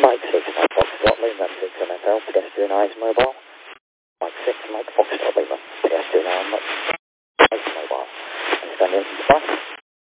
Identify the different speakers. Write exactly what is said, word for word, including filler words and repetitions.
Speaker 1: Mike six, Mike Foxtrot, Lima, six M F L, pedestrian eyes mobile. Mike six, Mike Foxtrot, Lima, pedestrian eyes mobile. Understanding, bye.